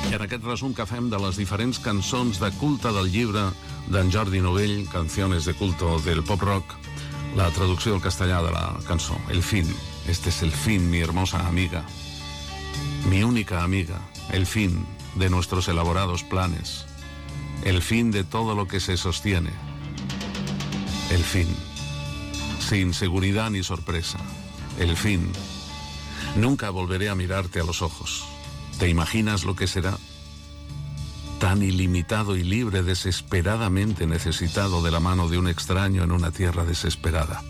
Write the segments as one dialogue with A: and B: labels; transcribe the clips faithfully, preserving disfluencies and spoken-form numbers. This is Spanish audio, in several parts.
A: I en aquest resum que fem de les diferents cançons de culte del llibre d'en Jordi Novell, Canciones de culto del pop rock, la traducció al castellà de la cançó, El fin. Este es el fin, mi hermosa amiga, mi única amiga, el fin de nuestros elaborados planes, el fin de todo lo que se sostiene, el fin, sin seguridad ni sorpresa, el fin. Nunca volveré a mirarte a los ojos. ¿Te imaginas lo que será? Tan ilimitado y libre, desesperadamente necesitado de la mano de un extraño en una tierra desesperada.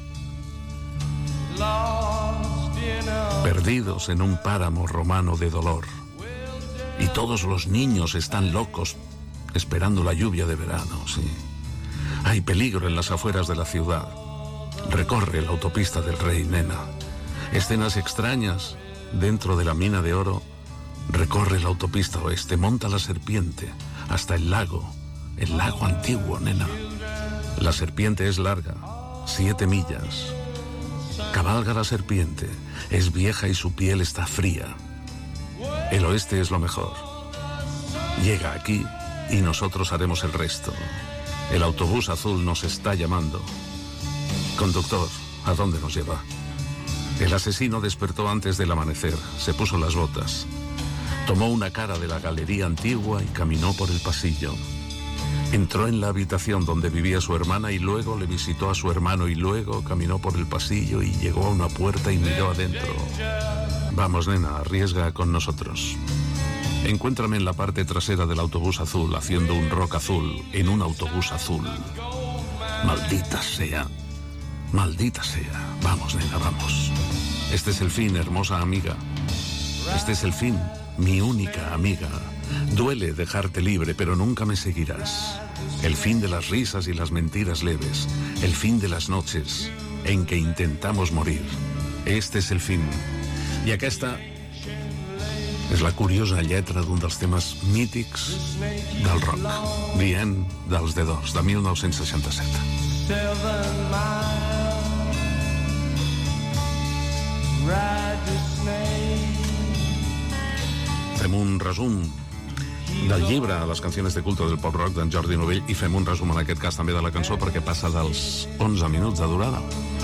A: Perdidos en un páramo romano de dolor. Y todos los niños están locos, esperando la lluvia de verano, sí. Hay peligro en las afueras de la ciudad. Recorre la autopista del Rey, nena. Escenas extrañas dentro de la mina de oro. Recorre la autopista oeste, monta la serpiente hasta el lago, el lago antiguo, nena. La serpiente es larga, siete millas. Cabalga la serpiente, es vieja y su piel está fría. El oeste es lo mejor. Llega aquí y nosotros haremos el resto. El autobús azul nos está llamando. Conductor, ¿a dónde nos lleva? El asesino despertó antes del amanecer, se puso las botas. Tomó una cara de la galería antigua y caminó por el pasillo. Entró en la habitación donde vivía su hermana y luego le visitó a su hermano y luego caminó por el pasillo y llegó a una puerta y miró adentro. Vamos, nena, arriesga con nosotros. Encuéntrame en la parte trasera del autobús azul haciendo un rock azul en un autobús azul. Maldita sea, maldita sea. Vamos, nena, vamos. Este es el fin, hermosa amiga. Este es el fin. Mi única amiga. Duele dejarte libre, pero nunca me seguirás. El fin de las risas y las mentiras leves. El fin de las noches en que intentamos morir. Este és el fin. I aquesta és la curiosa lletra d'un dels temes mítics del rock. The End dels The Doors, de mil nou-cents seixanta-set. Fem un resum del llibre Les canciones de culto del pop rock d'en Jordi Novell i fem un resum en aquest cas també de la cançó perquè passa dels onze minuts de durada.